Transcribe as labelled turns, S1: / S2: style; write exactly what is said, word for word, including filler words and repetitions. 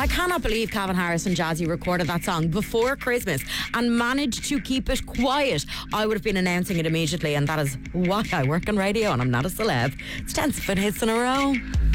S1: I cannot believe Calvin Harris and Jazzy recorded that song before Christmas and managed to keep it quiet. I would have been announcing it immediately, and that is why I work on radio and I'm not a celeb. It's ten spin hits in a row.